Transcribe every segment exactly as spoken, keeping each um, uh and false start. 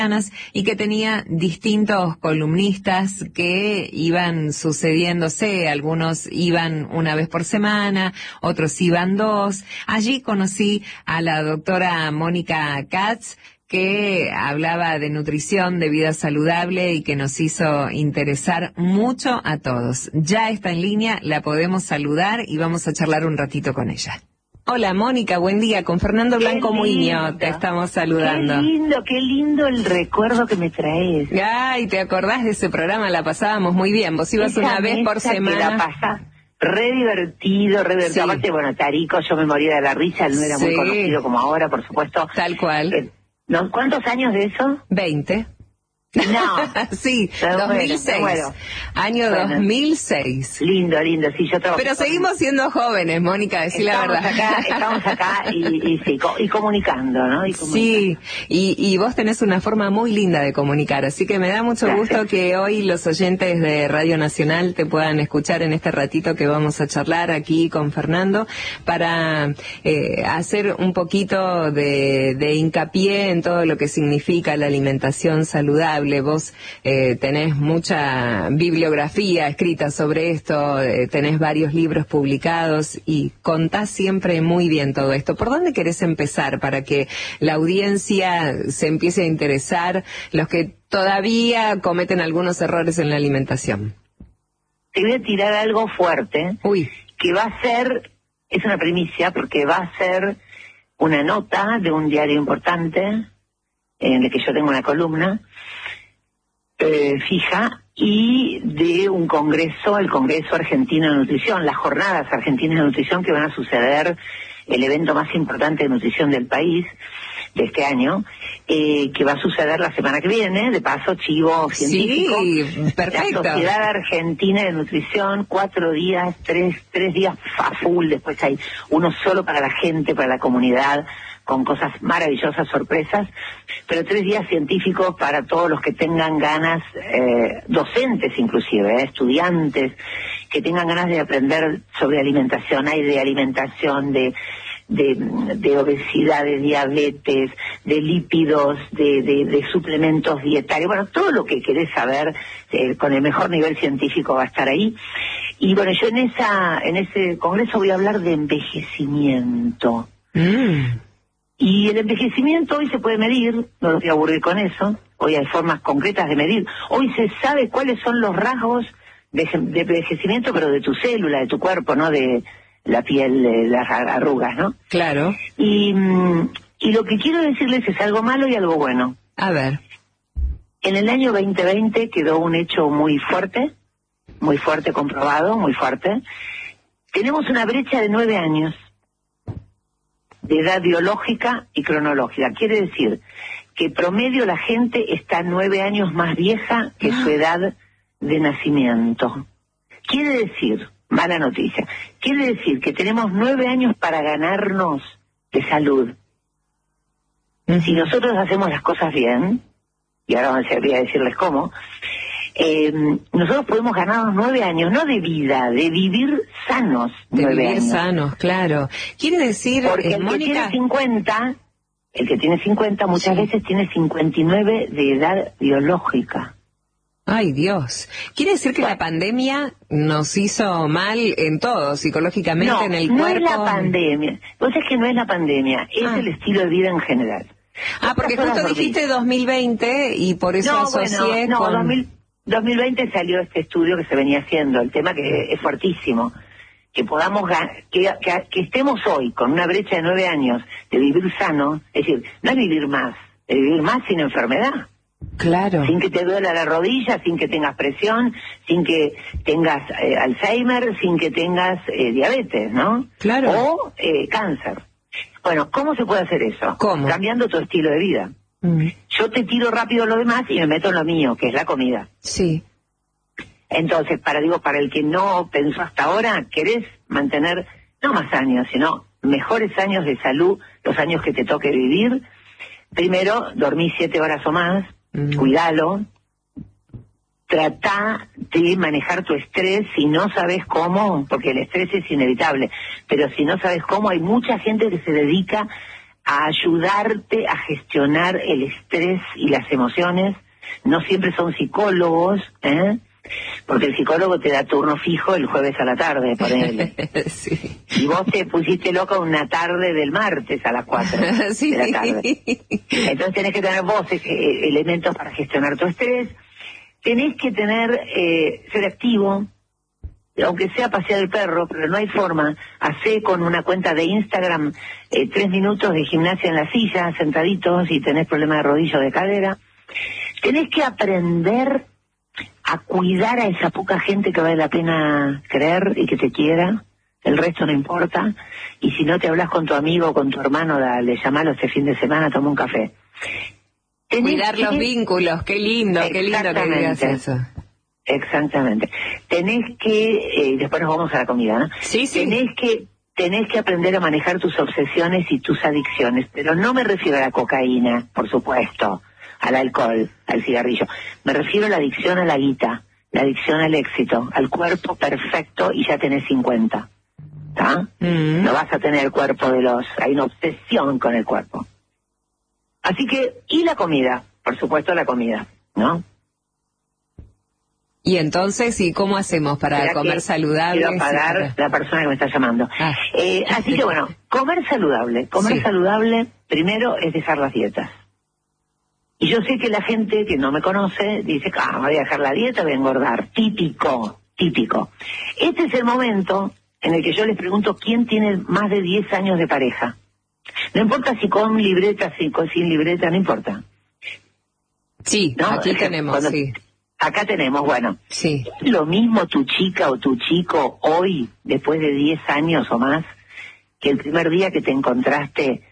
y que tenía distintos columnistas que iban sucediéndose, algunos iban una vez por semana, otros iban dos. Allí conocí a la doctora Mónica Katz, que hablaba de nutrición, de vida saludable y que nos hizo interesar mucho a todos. Ya está en línea, la podemos saludar y vamos a charlar un ratito con ella. Hola Mónica, buen día, con Fernando Blanco Muiño te estamos saludando. Qué lindo, qué lindo el recuerdo que me traes. Ay, ¿te acordás de ese programa? La pasábamos muy bien, vos ibas Esa una vez por semana. Que la pasás re divertido, re divertido. Sí. Aparte, bueno, Tarico, yo me moría de la risa, él no era Sí. muy conocido como ahora, por supuesto. Tal cual. Eh, ¿no? ¿Cuántos años de eso? Veinte. No. Sí, Me dos mil muero, seis. me muero. Año Bueno. dos mil seis. Lindo, lindo, sí, yo trabajo. Pero con- seguimos siendo jóvenes, Mónica, decí la Estamos verdad. acá, estamos acá y, y, sí, co- y comunicando, ¿no? Y comunicando. Sí, y, y vos tenés una forma muy linda de comunicar, así que me da mucho Gracias. gusto que hoy los oyentes de Radio Nacional te puedan escuchar en este ratito que vamos a charlar aquí con Fernando para eh, hacer un poquito de, de hincapié en todo lo que significa la alimentación saludable. Vos eh, tenés mucha bibliografía escrita sobre esto, eh, tenés varios libros publicados y contás siempre muy bien todo esto. ¿Por dónde querés empezar para que la audiencia se empiece a interesar, los que todavía cometen algunos errores en la alimentación? Te voy a tirar algo fuerte, Uy, que va a ser, es una primicia, porque va a ser una nota de un diario importante, en el que yo tengo una columna eh, fija, y de un congreso, el Congreso Argentino de Nutrición, las Jornadas Argentinas de Nutrición, que van a suceder, el evento más importante de nutrición del país, de este año, eh, que va a suceder la semana que viene, de paso, chivo científico. sí, perfecto. La Sociedad Argentina de Nutrición, cuatro días, tres, tres días a full, después hay uno solo para la gente, para la comunidad, con cosas maravillosas, sorpresas, pero tres días científicos para todos los que tengan ganas, eh, docentes inclusive, eh, estudiantes, que tengan ganas de aprender sobre alimentación. Hay de alimentación, de de, de obesidad, de diabetes, de lípidos, de, de, de suplementos dietarios, bueno, todo lo que querés saber eh, con el mejor nivel científico va a estar ahí. Y bueno, yo en esa en ese congreso voy a hablar de envejecimiento. Mm. Y el envejecimiento hoy se puede medir, no los voy a aburrir con eso, hoy hay formas concretas de medir. Hoy se sabe cuáles son los rasgos de, de envejecimiento, pero de tu célula, de tu cuerpo, no de la piel, de las arrugas, ¿no? Claro. Y, y lo que quiero decirles es algo malo y algo bueno. A ver. En el año veinte veinte quedó un hecho muy fuerte, muy fuerte comprobado, muy fuerte. Tenemos una brecha de nueve años de edad biológica y cronológica. Quiere decir que promedio la gente está nueve años más vieja que su edad de nacimiento. Quiere decir, mala noticia, quiere decir que tenemos nueve años para ganarnos de salud. Si nosotros hacemos las cosas bien, y ahora voy a decirles cómo, eh, nosotros podemos ganarnos nueve años, no de vida, de vivir sanos. De nueve vivir años. sanos, claro. Quiere decir, Porque eh, el que Mónica... tiene cincuenta, el que tiene cincuenta muchas Sí. veces tiene cincuenta y nueve de edad biológica. Ay, Dios. ¿Quiere decir que la pandemia nos hizo mal en todo, psicológicamente, No, en el no cuerpo? es la pandemia. Vos es que no es la pandemia, es Ah. el estilo de vida en general. Ah, porque Otras justo horas dijiste dos mil veinte y por eso No, asocié bueno, no, con... dos mil, dos mil veinte salió este estudio que se venía haciendo, el tema que es fuertísimo, que podamos, ga- que, que, que estemos hoy con una brecha de nueve años de vivir sano, es decir, no es vivir más, es vivir más sin enfermedad. Claro. Sin que te duela la rodilla, sin que tengas presión, sin que tengas eh, Alzheimer, sin que tengas eh, diabetes, ¿no? Claro. O eh, cáncer. Bueno, ¿cómo se puede hacer eso? ¿Cómo? Cambiando tu estilo de vida. Mm. Yo te tiro rápido lo demás y me meto en lo mío, que es la comida. Sí. Entonces, para digo, para el que no pensó hasta ahora, querés mantener, no más años, sino mejores años de salud, los años que te toque vivir. Primero, dormí siete horas o más, Mm. cuídalo. Tratá de manejar tu estrés si no sabes cómo, porque el estrés es inevitable, pero si no sabes cómo, hay mucha gente que se dedica a ayudarte a gestionar el estrés y las emociones. No siempre son psicólogos, ¿eh? Porque el psicólogo te da turno fijo el jueves a la tarde, ponele. Sí. Y vos te pusiste loca una tarde del martes a las cuatro Sí. de la tarde. Entonces tenés que tener vos eh, elementos para gestionar tu estrés. Tenés que tener, eh, ser activo, aunque sea pasear el perro, pero no hay forma. Hacé con una cuenta de Instagram eh, tres minutos de gimnasia en la silla, sentaditos, y tenés problemas de rodillo o de cadera. Tenés que aprender a cuidar a esa poca gente que vale la pena creer y que te quiera. El resto no importa. Y si no te hablas con tu amigo o con tu hermano, dale, llamalo este fin de semana, toma un café. Tenés Cuidar que... los vínculos, qué lindo, qué lindo que digas eso. Exactamente. Tenés que, eh, después nos vamos a la comida, ¿no? Sí, sí. Tenés que, tenés que aprender a manejar tus obsesiones y tus adicciones, pero no me refiero a la cocaína, por supuesto, al alcohol, al cigarrillo. Me refiero a la adicción a la guita, la adicción al éxito, al cuerpo perfecto y ya tenés cincuenta. ¿Está? Mm. No vas a tener el cuerpo de los... Hay una obsesión con el cuerpo. Así que, y la comida, por supuesto la comida, ¿no? Y entonces, ¿y cómo hacemos para Espera comer saludable? Quiero pagar para... la persona que me está llamando. Ah. Eh, así que bueno, comer saludable. Comer sí. saludable, primero, es dejar las dietas. Y yo sé que la gente que no me conoce dice, ah, voy a dejar la dieta, voy a engordar. Típico, típico. Este es el momento en el que yo les pregunto quién tiene más de diez años de pareja. No importa si con libreta, si con sin libreta, no importa. Sí, ¿no? Aquí tenemos, Cuando, sí. Acá tenemos, bueno. Sí. ¿Es lo mismo tu chica o tu chico hoy, después de diez años o más, que el primer día que te encontraste?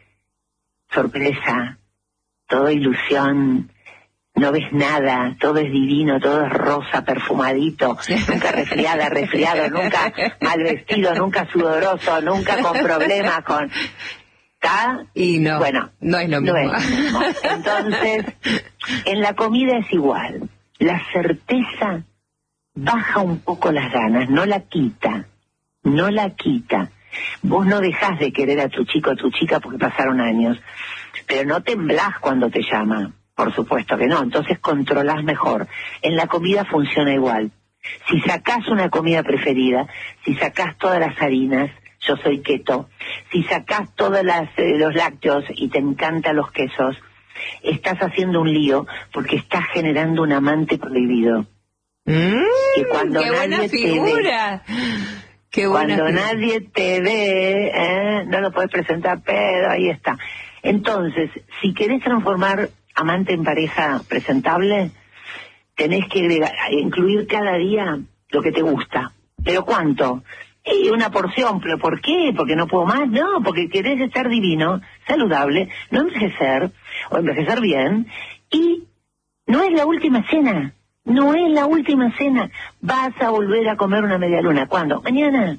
Sorpresa, todo ilusión, no ves nada, todo es divino, todo es rosa, perfumadito, nunca resfriada, resfriado, nunca mal vestido, nunca sudoroso, nunca con problemas, con... ¿Está? Y no, bueno, no es lo mismo. No es lo mismo. Entonces, en la comida es igual. La certeza baja un poco las ganas, no la quita, no la quita. Vos no dejás de querer a tu chico o tu chica porque pasaron años, pero no temblás cuando te llama, por supuesto que no, entonces controlás mejor. En la comida funciona igual. Si sacás una comida preferida, si sacás todas las harinas, yo soy keto, si sacás todos eh, los lácteos y te encantan los quesos, estás haciendo un lío porque estás generando un amante prohibido. Mm, y cuando ¡Qué nadie buena figura! Te ve, qué buena cuando figura. nadie te ve, ¿eh? No lo puedes presentar, pero ahí está. Entonces, si querés transformar amante en pareja presentable, tenés que incluir cada día lo que te gusta. ¿Pero cuánto? Y una porción, ¿pero por qué? ¿Porque no puedo más? No, porque querés estar divino, saludable, no envejecer, o envejecer bien, y no es la última cena, no es la última cena. Vas a volver a comer una medialuna. ¿Cuándo? Mañana,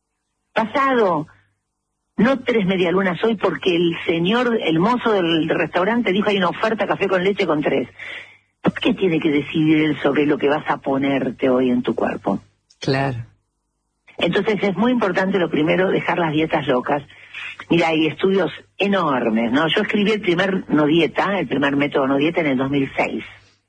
pasado, no tres medialunas hoy porque el señor, el mozo del restaurante dijo hay una oferta café con leche con tres. ¿Por qué tiene que decidir él sobre lo que vas a ponerte hoy en tu cuerpo? Claro. Entonces es muy importante, lo primero, dejar las dietas locas. Mira, hay estudios enormes, ¿no? Yo escribí el primer no dieta, el primer método no dieta en el dos mil seis.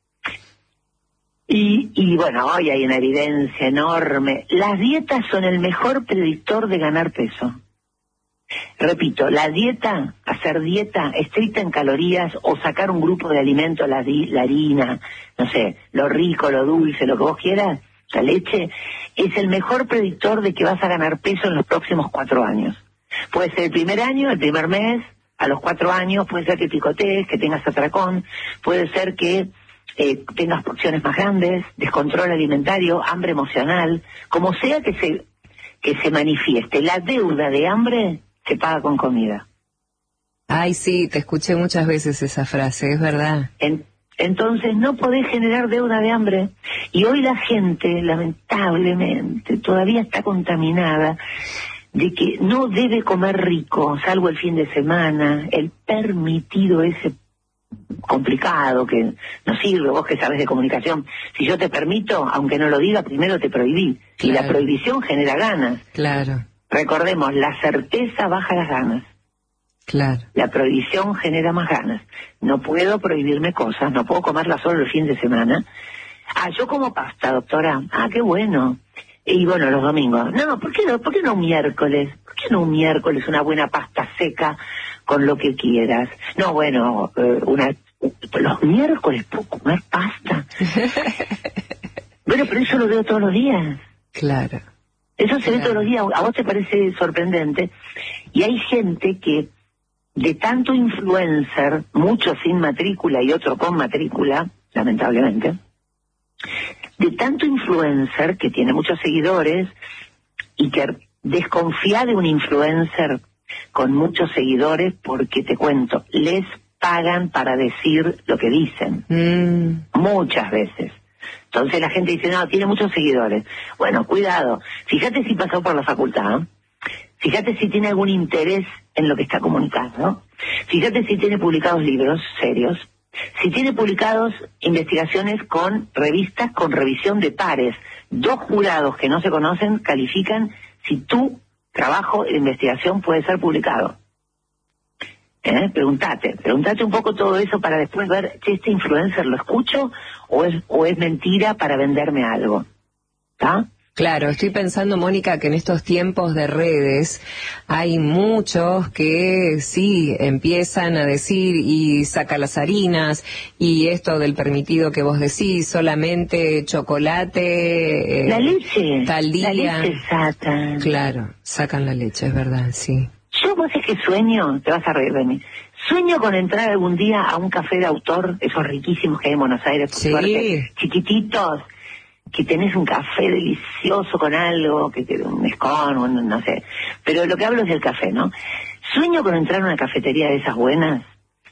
Y, y bueno, hoy hay una evidencia enorme. Las dietas son el mejor predictor de ganar peso. Repito, la dieta, hacer dieta estricta en calorías o sacar un grupo de alimentos, la, la harina, no sé, lo rico, lo dulce, lo que vos quieras, la leche, es el mejor predictor de que vas a ganar peso en los próximos cuatro años. Puede ser el primer año, el primer mes, a los cuatro años, puede ser que picotees, que tengas atracón, puede ser que eh, tengas porciones más grandes, descontrol alimentario, hambre emocional, como sea que se, que se manifieste. La deuda de hambre se paga con comida. Ay, sí, te escuché muchas veces esa frase, es verdad. En, entonces no podés generar deuda de hambre. Y hoy la gente, lamentablemente, todavía está contaminada de que no debe comer rico, salvo el fin de semana, el permitido ese complicado que no sirve, vos que sabés de comunicación. Si yo te permito, aunque no lo diga, primero te prohibí. Claro. Y la prohibición genera ganas. Claro. Recordemos, la certeza baja las ganas. Claro. La prohibición genera más ganas. No puedo prohibirme cosas, no puedo comerlas solo el fin de semana. Ah, yo como pasta, doctora. Ah, qué bueno. Y bueno, los domingos. No, ¿por qué no? ¿Por qué no un miércoles? ¿Por qué no un miércoles una buena pasta seca con lo que quieras? No, bueno, eh, una los miércoles puedo comer pasta. Bueno, pero eso lo veo todos los días. Claro. Eso se claro. ve todos los días. ¿A vos te parece sorprendente? Y hay gente que de tanto influencer, muchos sin matrícula y otros con matrícula, lamentablemente, de tanto influencer que tiene muchos seguidores y que desconfía de un influencer con muchos seguidores porque, te cuento, les pagan para decir lo que dicen. Mm. Muchas veces. Entonces la gente dice, no, tiene muchos seguidores. Bueno, cuidado. Fíjate si pasó por la facultad, ¿eh? Fíjate si tiene algún interés en lo que está comunicando. Fíjate si tiene publicados libros serios. Si tiene publicados investigaciones con revistas con revisión de pares. Dos jurados que no se conocen califican si tu trabajo de investigación puede ser publicado. ¿Eh? Pregúntate, pregúntate un poco todo eso para después ver si este influencer lo escucho o es, o es mentira para venderme algo. ¿Está? Claro, estoy pensando, Mónica, que en estos tiempos de redes hay muchos que sí empiezan a decir y saca las harinas y esto del permitido que vos decís, solamente chocolate, eh, la leche, tal día. La leche sacan. Claro, sacan la leche, es verdad, sí. Yo, vos es que sueño, te vas a reír de mí, sueño con entrar algún día a un café de autor, esos riquísimos que hay en Buenos Aires, por sí. suerte, chiquititos, que tenés un café delicioso con algo, que, que un escón, un, no sé. Pero lo que hablo es del café, ¿no? Sueño con entrar a una cafetería de esas buenas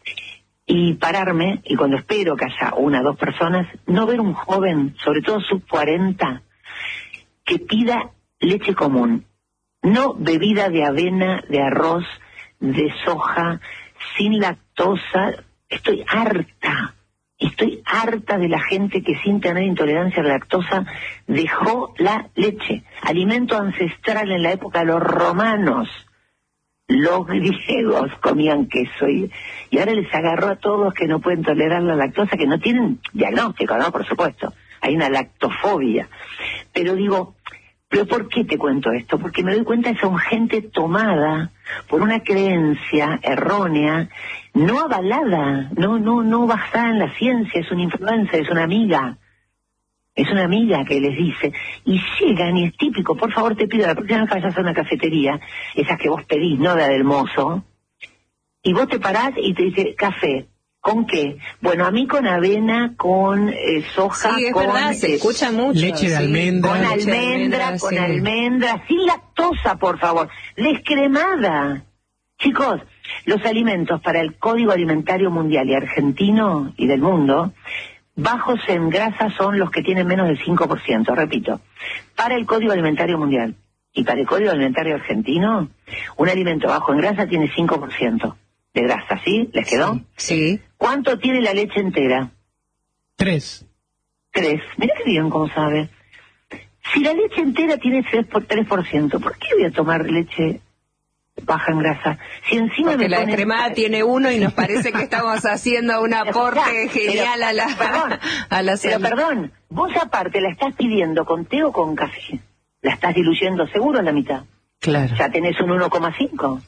y pararme, y cuando espero que haya una o dos personas, no ver un joven, sobre todo sub cuarenta, que pida leche común. No bebida de avena, de arroz, de soja, sin lactosa. Estoy harta. Estoy harta de la gente que sin tener intolerancia a la lactosa dejó la leche. Alimento ancestral en la época de los romanos. Los griegos comían queso y, y ahora les agarró a todos que no pueden tolerar la lactosa, que no tienen diagnóstico, ¿no? Por supuesto. Hay una lactofobia. Pero digo, ¿pero por qué te cuento esto? Porque me doy cuenta que son gente tomada por una creencia errónea, no avalada, no, no, no basada en la ciencia, es una influencer, es una amiga, es una amiga que les dice, y llegan y es típico, por favor te pido, la próxima vez que vayas a una cafetería, esas que vos pedís, no la del mozo, y vos te parás y te dice, café. ¿Con qué? Bueno, a mí con avena, con eh, soja, sí, es con... verdad, se escucha mucho. Leche de sí. almendra. Con Leche de almendra, con sí. almendra, sin lactosa, por favor. Descremada. Chicos, los alimentos para el Código Alimentario Mundial y argentino y del mundo, bajos en grasa son los que tienen menos del cinco por ciento, repito. Para el Código Alimentario Mundial y para el Código Alimentario argentino, un alimento bajo en grasa tiene cinco por ciento de grasa, ¿sí? ¿Les quedó? Sí. sí. ¿Cuánto tiene la leche entera? Tres. Tres. Mira qué bien, cómo sabe. Si la leche entera tiene tres por ciento, por ciento, ¿por qué voy a tomar leche baja en grasa? Si encima Porque me la ponen... descremada tiene uno y nos parece que estamos haciendo un aporte Pero, genial pero, a la, perdón, a la pero salud. perdón, vos aparte la estás pidiendo con té o con café. La estás diluyendo seguro en la mitad. Claro. Ya tenés un uno coma cinco.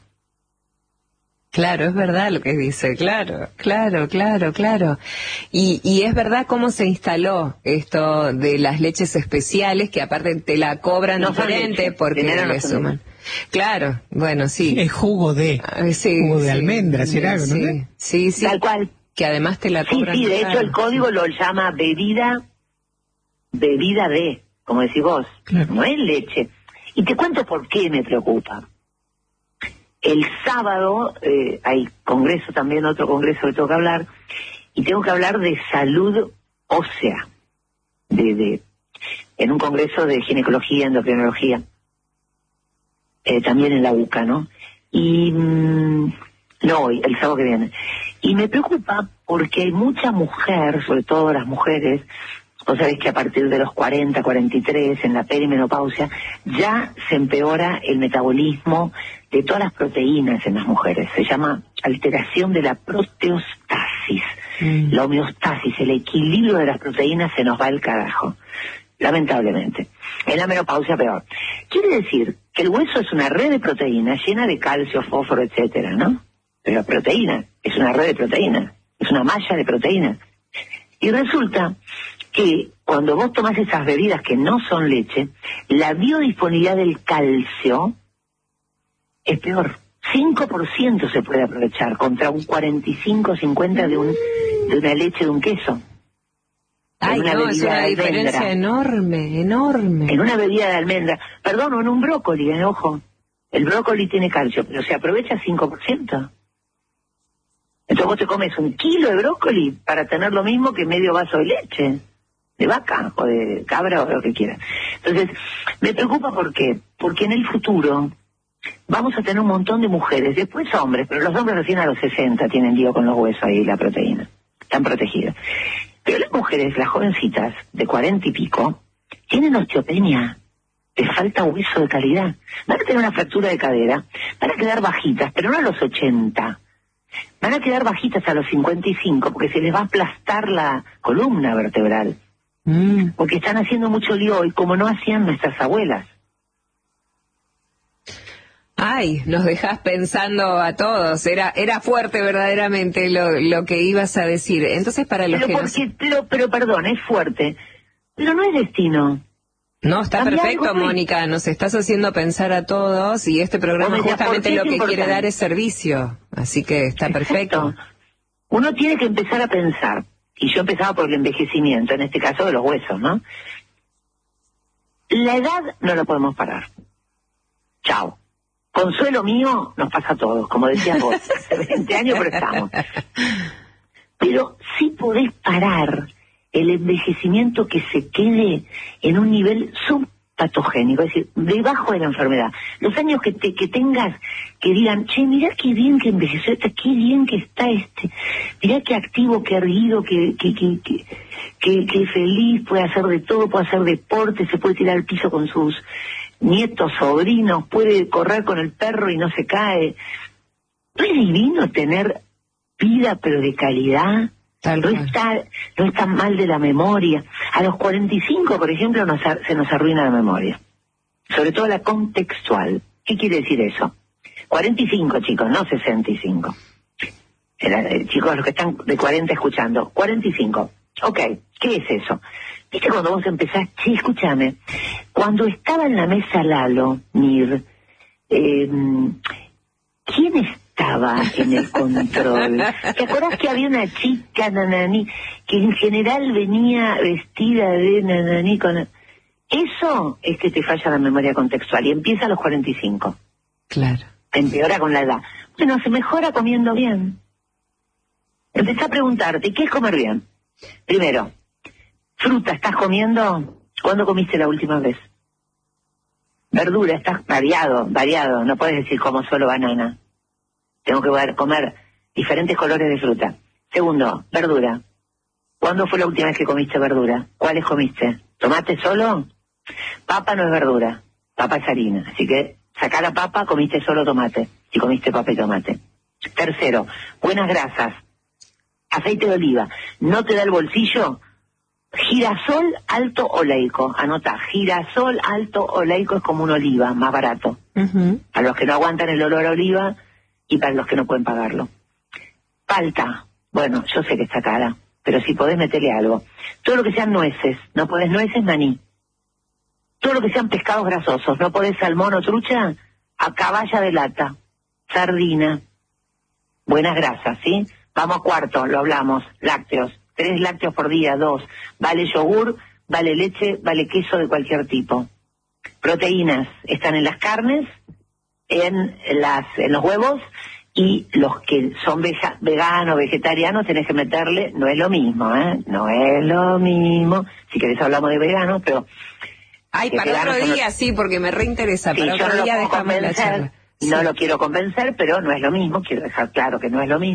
Claro, es verdad lo que dice, claro, claro, claro, claro. Y, y es verdad cómo se instaló esto de las leches especiales, que aparte te la cobran No son diferente leche, porque primero no le son suman. Claro, bueno, sí. Es jugo de, Ah, sí, jugo de sí, almendra, será, sí, ¿no? sí, sí. Tal cual. Que además te la Sí, cobran. sí, de más hecho el caro. código lo llama bebida, bebida de, como decís vos, Claro. no es leche. Y te cuento por qué me preocupa. El sábado eh, hay congreso también, otro congreso que tengo que hablar, y tengo que hablar de salud ósea, de, de en un congreso de ginecología, endocrinología, eh, también en la UCA, ¿no? Y mmm, no hoy, el sábado que viene. Y me preocupa porque hay mucha mujer, sobre todo las mujeres, Vos sabés que a partir de los cuarenta, cuarenta y tres, en la perimenopausia, ya se empeora el metabolismo de todas las proteínas en las mujeres. Se llama alteración de la proteostasis. Mm. La homeostasis, el equilibrio de las proteínas se nos va al carajo, lamentablemente. En la menopausia peor. Quiere decir que el hueso es una red de proteínas llena de calcio, fósforo, etcétera, ¿no? Pero la proteína es una red de proteínas, es una malla de proteínas. Y resulta que cuando vos tomás esas bebidas que no son leche, la biodisponibilidad del calcio es peor. cinco por ciento se puede aprovechar contra un cuarenta y cinco, cincuenta de, un, de una leche de un queso. Ay, una no, es una diferencia enorme, enorme. En una bebida de almendra, perdón, o en un brócoli, en ojo. El brócoli tiene calcio, pero se aprovecha cinco por ciento. Entonces vos te comes un kilo de brócoli para tener lo mismo que medio vaso de leche, de vaca o de cabra o de lo que quieras. Entonces, me preocupa ¿por qué? Porque en el futuro vamos a tener un montón de mujeres, después hombres, pero los hombres recién a los sesenta tienen lío con los huesos ahí, la proteína, están protegidas. Pero las mujeres, las jovencitas de cuarenta y pico, tienen osteopenia, les falta hueso de calidad. Van a tener una fractura de cadera, van a quedar bajitas, pero no a los ochenta. Van a quedar bajitas a los cincuenta y cinco porque se les va a aplastar la columna vertebral. Mm. Porque están haciendo mucho lío hoy como no hacían nuestras abuelas. Ay, nos dejás pensando a todos. Era era fuerte verdaderamente lo, lo que ibas a decir. Entonces, para los pero que porque, nos... pero, pero perdón, es fuerte. Pero no es destino. No, está Cambiar perfecto, algo, Mónica. Nos estás haciendo pensar a todos y este programa justamente lo que quiere dar es servicio. Así que está perfecto. Exacto. Uno tiene que empezar a pensar. Y yo empezaba por el envejecimiento, en este caso de los huesos, ¿no? La edad no la podemos parar. Chao. Consuelo mío nos pasa a todos, como decías vos, hace veinte años pero estamos. Pero sí podés parar el envejecimiento que se quede en un nivel subpatogénico, es decir, debajo de la enfermedad. Los años que te, que tengas que digan, che, mirá qué bien que envejeció este, qué bien que está este, mirá qué activo, qué erguido, qué, qué, qué, qué, qué, qué feliz, puede hacer de todo, puede hacer deporte, se puede tirar al piso con sus nietos, sobrinos, puede correr con el perro y no se cae. ¿No es divino tener vida pero de calidad? No está, no está mal de la memoria. A los cuarenta y cinco, por ejemplo, nos, se nos arruina la memoria. Sobre todo la contextual. ¿Qué quiere decir eso? cuarenta y cinco, chicos, no sesenta y cinco. Era, eh, chicos, los que están de cuarenta escuchando. cuarenta y cinco. Ok, ¿qué es eso? ¿Viste cuando vos empezás? Sí, escúchame. Cuando estaba en la mesa Lalo, Mir, eh, ¿quién estaba en el control? ¿Te acordás que había una chica, nanani, que en general venía vestida de nanani con... Eso es que te falla la memoria contextual y empieza a los cuarenta y cinco. Claro. Empeora con la edad. Bueno, se mejora comiendo bien. Empezá a preguntarte, ¿qué es comer bien? Primero, fruta, ¿estás comiendo? ¿Cuándo comiste la última vez? Verdura, estás variado, variado. No puedes decir como solo banana. Tengo que comer diferentes colores de fruta. Segundo, verdura. ¿Cuándo fue la última vez que comiste verdura? ¿Cuáles comiste? ¿Tomate solo? Papa no es verdura. Papa es harina. Así que sacá la papa, comiste solo tomate. Si comiste papa y tomate. Tercero, buenas grasas. Aceite de oliva. ¿No te da el bolsillo? Girasol alto oleico. Anota, girasol alto oleico es como una oliva, más barato. Uh-huh. A los que no aguantan el olor a oliva y para los que no pueden pagarlo. Palta. Bueno, yo sé que está cara, pero si podés meterle algo. Todo lo que sean nueces. No podés nueces, maní. Todo lo que sean pescados grasosos. No podés salmón o trucha, a caballa de lata. Sardina. Buenas grasas, ¿sí? Vamos a cuarto, lo hablamos. Lácteos. Tres lácteos por día, dos. Vale yogur, vale leche, vale queso de cualquier tipo. Proteínas están en las carnes, en las en los huevos, y los que son veja, veganos, vegetarianos, tenés que meterle, no es lo mismo, ¿eh? No es lo mismo. Si querés hablamos de veganos, pero... Ay, para otro día, sí, porque me reinteresa. Sí, para otro día déjame la charla. Sí. No lo quiero convencer, pero no es lo mismo, quiero dejar claro que no es lo mismo.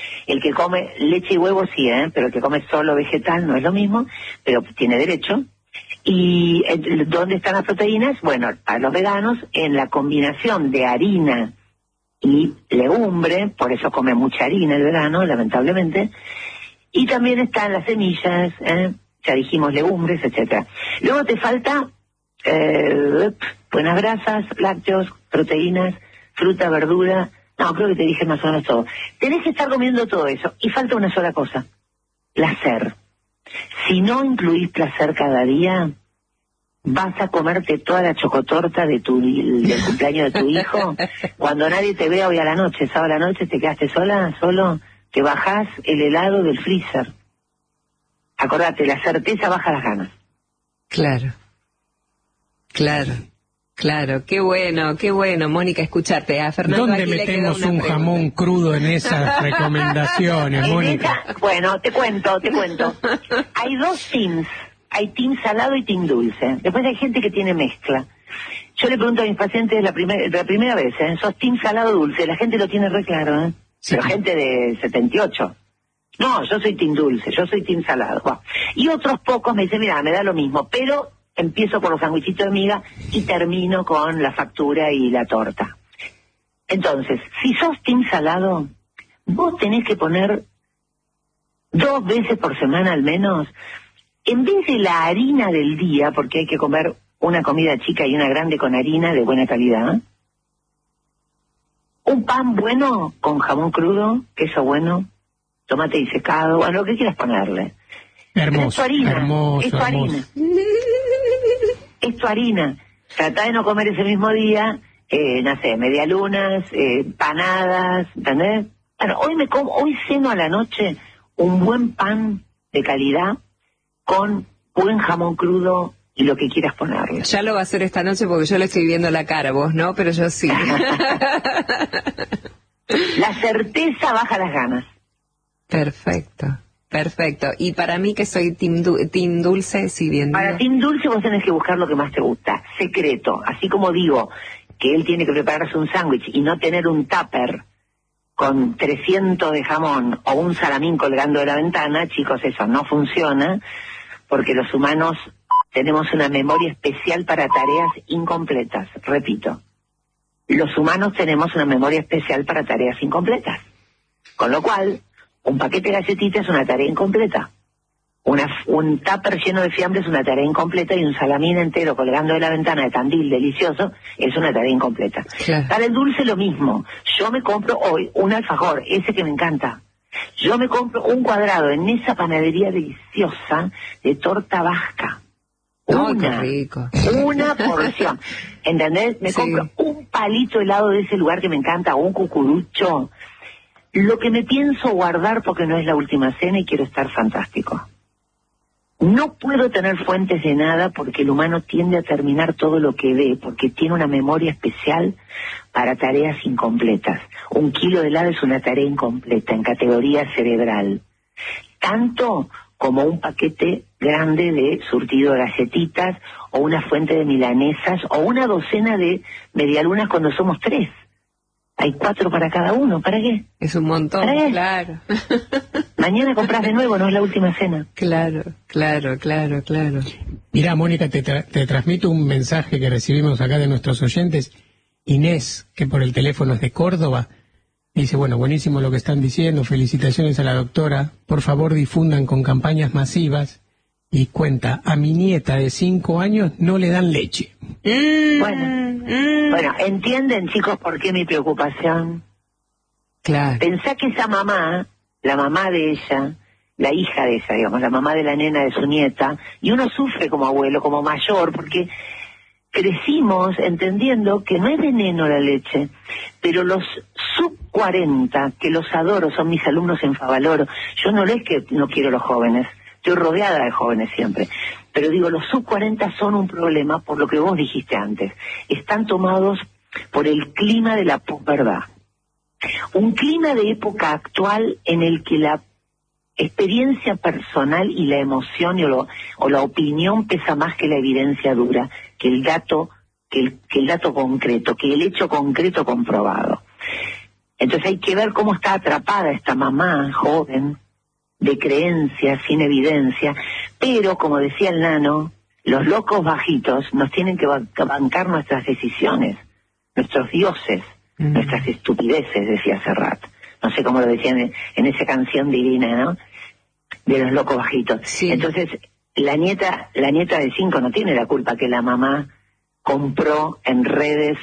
El que come leche y huevo sí, ¿eh? Pero el que come solo vegetal no es lo mismo, pero tiene derecho. ¿Y eh, dónde están las proteínas? Bueno, para los veganos, en la combinación de harina y legumbre, por eso come mucha harina el vegano, lamentablemente, y también están las semillas, ¿eh? Ya dijimos legumbres, etcétera. Luego te falta eh, buenas grasas, lácteos, proteínas, fruta, verdura. No, creo que te dije más o menos todo. Tenés que estar comiendo todo eso. Y falta una sola cosa, placer. Si no incluís placer cada día, vas a comerte toda la chocotorta de tu, del cumpleaños de tu hijo. Cuando nadie te vea hoy a la noche, sábado a la noche, te quedaste sola, solo, te bajás el helado del freezer. Acordate, la certeza baja las ganas. Claro, claro, claro. Qué bueno, qué bueno, Mónica, escucharte. A Fernando ¿Dónde aquí le queda metemos una un pregunta. jamón crudo en esas recomendaciones, En Mónica? esa- bueno, te cuento, te cuento. Hay dos teams. Hay team salado y team dulce. Después hay gente que tiene mezcla. Yo le pregunto a mis pacientes la, primer, la primera vez, ¿eh? ¿Sos team salado o dulce? La gente lo tiene re claro, ¿eh? Sí. Pero gente de setenta y ocho. No, yo soy team dulce, yo soy team salado. Bueno. Y otros pocos me dicen, mira, me da lo mismo, pero empiezo por los sandwichitos de miga y termino con la factura y la torta. Entonces, si sos team salado, vos tenés que poner dos veces por semana al menos, en vez de la harina del día, porque hay que comer una comida chica y una grande con harina de buena calidad, un pan bueno con jamón crudo, queso bueno, tomate disecado, bueno, lo que quieras ponerle. Hermoso, Es tu harina, hermoso, es tu harina. hermoso. Es tu harina. Trata de no comer ese mismo día, eh, no sé, medialunas, eh, panadas, ¿entendés? Bueno, hoy me como, hoy ceno a la noche un buen pan de calidad con buen jamón crudo y lo que quieras ponerle. Ya lo va a hacer esta noche porque yo le estoy viendo la cara, vos no, pero yo sí. La certeza baja las ganas. Perfecto, perfecto. Y para mí que soy team, du- team dulce, si bien Para digo. Team Dulce vos tenés que buscar lo que más te gusta, secreto. Así como digo que él tiene que prepararse un sándwich y no tener un tupper con trescientos de jamón o un salamín colgando de la ventana, chicos, eso no funciona, porque los humanos tenemos una memoria especial para tareas incompletas. Repito, los humanos tenemos una memoria especial para tareas incompletas. Con lo cual, un paquete de galletitas es una tarea incompleta. Una, un tupper lleno de fiambre es una tarea incompleta y un salamín entero colgando de la ventana de Tandil delicioso es una tarea incompleta. Claro. Para el dulce lo mismo. Yo me compro hoy un alfajor, ese que me encanta. Yo me compro un cuadrado en esa panadería deliciosa de torta vasca. Ay, Una, qué rico. una porción. ¿Entendés? Me Sí. compro un palito helado de ese lugar que me encanta, o un cucurucho. Lo que me pienso guardar porque no es la última cena y quiero estar fantástico. No puedo tener fuentes de nada porque el humano tiende a terminar todo lo que ve, porque tiene una memoria especial para tareas incompletas. Un kilo de helado es una tarea incompleta en categoría cerebral. Tanto como un paquete grande de surtido de galletitas o una fuente de milanesas o una docena de medialunas cuando somos tres. Hay cuatro para cada uno. ¿Para qué? Es un montón, ¿Tres? claro. Mañana compras de nuevo, no es la última cena. Claro, claro, claro, claro. Mira, Mónica, te, tra- te transmito un mensaje que recibimos acá de nuestros oyentes. Inés, que por el teléfono es de Córdoba, dice, bueno, buenísimo lo que están diciendo, felicitaciones a la doctora, por favor difundan con campañas masivas, y cuenta, a mi nieta de cinco años no le dan leche. Bueno, bueno, entienden, chicos, por qué mi preocupación. Claro. Pensá que esa mamá, la mamá de ella, la hija de ella, digamos, la mamá de la nena de su nieta, y uno sufre como abuelo, como mayor, porque crecimos entendiendo que no es veneno la leche, pero los sub cuarenta, que los adoro, son mis alumnos en Favaloro, yo no es que no quiero los jóvenes, estoy rodeada de jóvenes siempre, pero digo, los sub cuarenta son un problema por lo que vos dijiste antes, están tomados por el clima de la posverdad. Un clima de época actual en el que la experiencia personal y la emoción y o, lo, o la opinión pesa más que la evidencia dura, que el dato, que el, que el dato concreto, que el hecho concreto comprobado. Entonces hay que ver cómo está atrapada esta mamá joven, de creencias, sin evidencia, pero como decía el nano, los locos bajitos nos tienen que bancar nuestras decisiones, nuestros dioses, mm. nuestras estupideces, decía Serrat. No sé cómo lo decían en, en esa canción divina, ¿no? De los locos bajitos. Sí. Entonces, la nieta, la nieta de cinco no tiene la culpa que la mamá compró en redes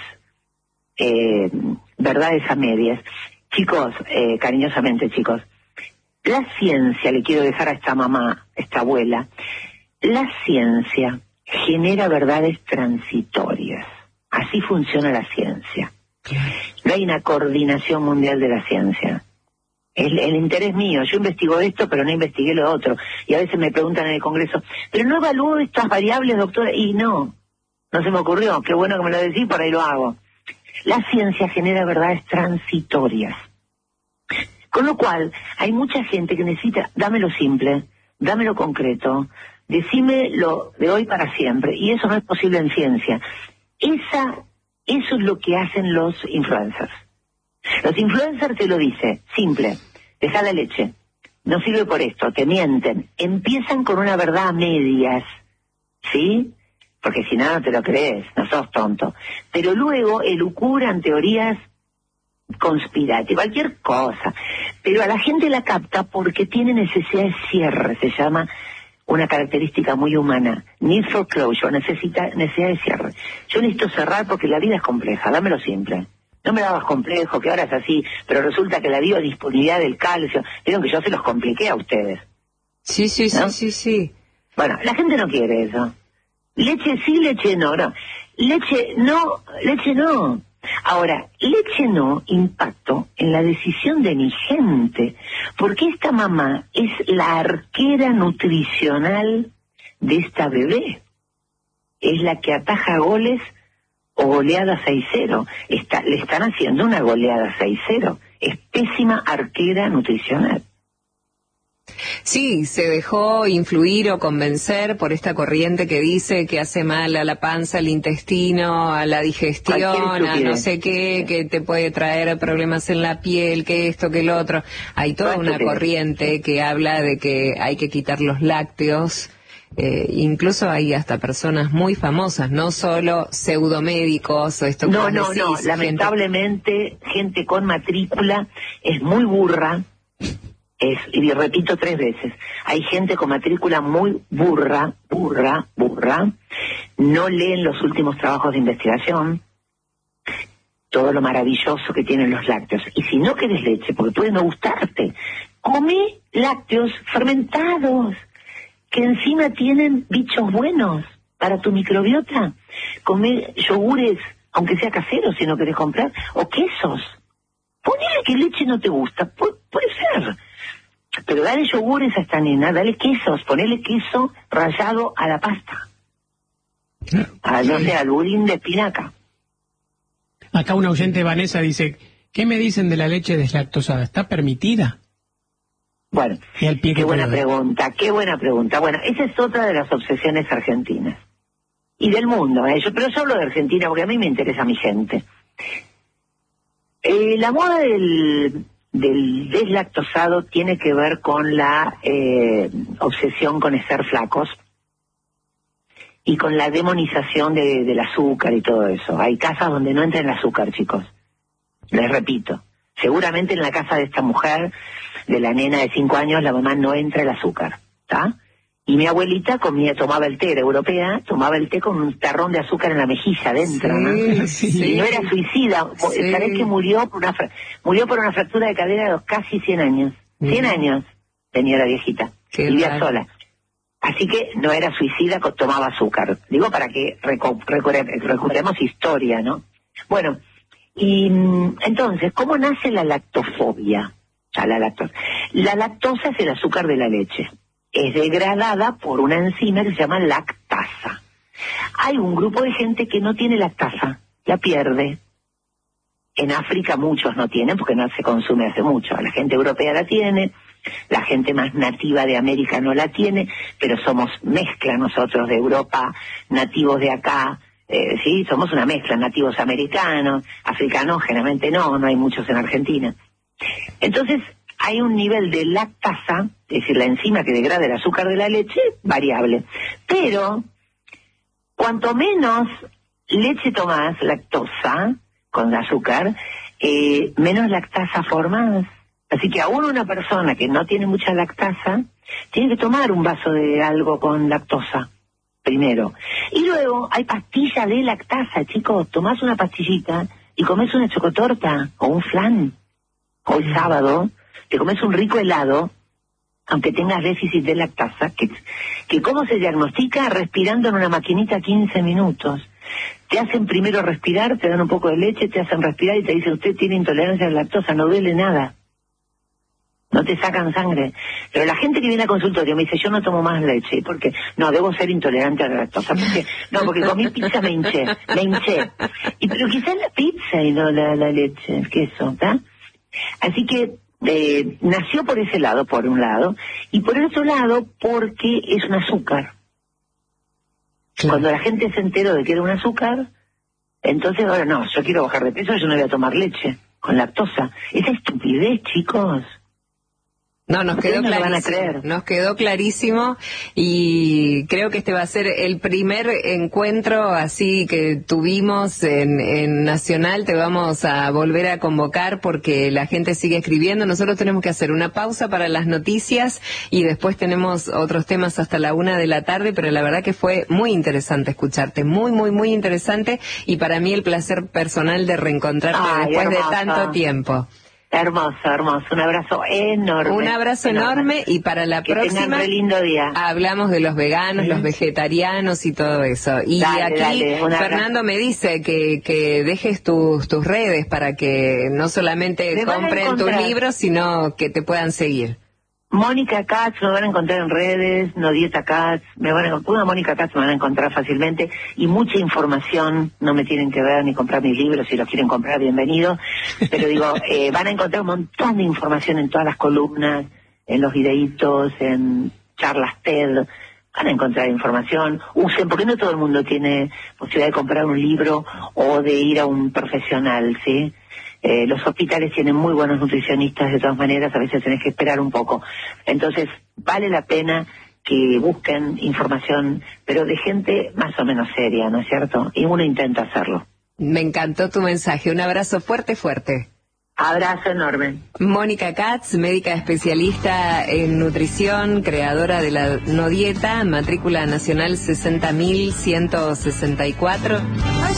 eh, verdades a medias. Chicos, eh, cariñosamente chicos, la ciencia, le quiero dejar a esta mamá, esta abuela, la ciencia genera verdades transitorias. Así funciona la ciencia. No hay una coordinación mundial de la ciencia. El, el interés mío, yo investigo esto, pero no investigué lo otro. Y a veces me preguntan en el Congreso, ¿pero no evalúo estas variables, doctora? Y no, no se me ocurrió. Qué bueno que me lo decís, por ahí lo hago. La ciencia genera verdades transitorias. Con lo cual, hay mucha gente que necesita, dame lo simple, dame lo concreto, decime lo de hoy para siempre. Y eso no es posible en ciencia. Esa, eso es lo que hacen los influencers. Los influencers te lo dicen, simple, deja la leche, no sirve por esto, te mienten, empiezan con una verdad a medias, ¿sí? Porque si no, no te lo crees, no sos tonto. Pero luego elucubran teorías conspirativas, cualquier cosa. Pero a la gente la capta porque tiene necesidad de cierre, se llama una característica muy humana. Need for closure, necesita, necesidad de cierre. Yo necesito cerrar porque la vida es compleja, dámelo simple. No me dabas complejo, que ahora es así, pero resulta que la biodisponibilidad del calcio, vieron que yo se los compliqué a ustedes. Sí, sí, ¿no? sí, sí, sí. Bueno, la gente no quiere eso. Leche sí, leche no, no. Leche no, leche no. Ahora, leche no impacto en la decisión de mi gente, porque esta mamá es la arquera nutricional de esta bebé. Es la que ataja goles o goleada seis cero. Está, le están haciendo una goleada seis cero. Es pésima arquera nutricional. Sí, se dejó influir o convencer por esta corriente que dice que hace mal a la panza, al intestino, a la digestión, a no sé qué, que te puede traer problemas en la piel, que esto, que lo otro. Hay toda una corriente que habla de que hay que quitar los lácteos. Eh, incluso hay hasta personas muy famosas, no solo pseudomédicos o esto. No, no, decís, no, gente... lamentablemente gente con matrícula es muy burra. Es, y repito tres veces, hay gente con matrícula muy burra, burra, burra, no leen los últimos trabajos de investigación, todo lo maravilloso que tienen los lácteos. Y si no querés leche, porque puede no gustarte, come lácteos fermentados, que encima tienen bichos buenos para tu microbiota. Come yogures, aunque sea casero si no querés comprar, o quesos. Ponele que leche no te gusta, Pu- puede ser. Pero dale yogures a esta nena, dale quesos, ponele queso rallado a la pasta. A, no sé, al budín de espinaca. Acá una oyente, Vanessa, dice, ¿qué me dicen de la leche deslactosada? ¿Está permitida? Bueno, qué buena pregunta, qué buena pregunta. Bueno, esa es otra de las obsesiones argentinas. Y del mundo, ¿eh? Yo, pero yo hablo de Argentina porque a mí me interesa mi gente. Eh, la moda del... del deslactosado tiene que ver con la eh, obsesión con ser flacos y con la demonización de, del azúcar y todo eso. Hay casas donde no entra el azúcar, chicos. Les repito, seguramente en la casa de esta mujer, de la nena de cinco años, la mamá no entra el azúcar, ¿está? Y mi abuelita comía, tomaba el té, era europea, tomaba el té con un tarrón de azúcar en la mejilla adentro, sí, ¿no? Sí. Y no era suicida, sí. Sabés que murió por una murió por una fractura de cadera de los casi cien años. cien años tenía la viejita, qué vivía mal. sola. Así que no era suicida, tomaba azúcar. Digo para que recu recu recuperemos historia, ¿no? Bueno, y entonces, ¿cómo nace la lactofobia? O sea, la lactosa. La lactosa es el azúcar de la leche. Es degradada por una enzima que se llama lactasa. Hay un grupo de gente que no tiene lactasa, la pierde. En África muchos no tienen porque no se consume hace mucho. La gente europea la tiene, la gente más nativa de América no la tiene, pero somos mezcla nosotros de Europa, nativos de acá, Eh, sí, somos una mezcla, nativos americanos, africanos, generalmente no, no hay muchos en Argentina. Entonces, hay un nivel de lactasa, es decir, la enzima que degrada el azúcar de la leche, variable. Pero, cuanto menos leche tomás, lactosa, con azúcar, eh, menos lactasa formás. Así que aún una persona que no tiene mucha lactasa, tiene que tomar un vaso de algo con lactosa, primero. Y luego hay pastillas de lactasa, chicos. Tomás una pastillita y comés una chocotorta o un flan. Hoy sábado te comes un rico helado, aunque tengas déficit de lactasa, que, que ¿cómo se diagnostica? Respirando en una maquinita quince minutos. Te hacen primero respirar, te dan un poco de leche, te hacen respirar y te dicen, usted tiene intolerancia a la lactosa, no duele nada. No te sacan sangre. Pero la gente que viene al consultorio me dice, yo no tomo más leche. ¿Por qué? No, debo ser intolerante a la lactosa. ¿Por qué? No, porque comí pizza, me hinché. Me hinché. Y pero quizás la pizza y no la, la leche, el queso, ¿está? Así que eh, nació por ese lado, por un lado. Y por el otro lado, porque es un azúcar. Claro. Cuando la gente se enteró de que era un azúcar, entonces ahora no, yo quiero bajar de peso, yo no voy a tomar leche con lactosa. Esa estupidez, chicos. No, nos quedó no clarísimo, nos quedó clarísimo y creo que este va a ser el primer encuentro así que tuvimos en, en Nacional. Te vamos a volver a convocar porque la gente sigue escribiendo. Nosotros tenemos que hacer una pausa para las noticias y después tenemos otros temas hasta la una de la tarde, pero la verdad que fue muy interesante escucharte, muy, muy, muy interesante y para mí el placer personal de reencontrarte Ay, después hermoso. de tanto tiempo. Hermoso, hermoso. Un abrazo enorme. Un abrazo enorme, enorme y para la que próxima tengan re lindo día. Hablamos de los veganos, ¿sí? Los vegetarianos y todo eso. Y dale, aquí dale, Fernando me dice que, que dejes tus, tus redes para que no solamente me compren tus libros, sino que te puedan seguir. Mónica Katz, me van a encontrar en redes, No Dieta Katz, me van a encontrar, una Mónica Katz me van a encontrar fácilmente, y mucha información, no me tienen que ver ni comprar mis libros, si los quieren comprar, bienvenido, pero digo, eh, van a encontrar un montón de información en todas las columnas, en los videitos, en charlas TED, van a encontrar información, usen, porque no todo el mundo tiene posibilidad de comprar un libro o de ir a un profesional, ¿sí? Eh, los hospitales tienen muy buenos nutricionistas, de todas maneras, a veces tenés que esperar un poco. Entonces, vale la pena que busquen información, pero de gente más o menos seria, ¿no es cierto? Y uno intenta hacerlo. Me encantó tu mensaje. Un abrazo fuerte, fuerte. Abrazo enorme. Mónica Katz, médica especialista en nutrición, creadora de la No Dieta, matrícula nacional sesenta mil ciento sesenta y cuatro.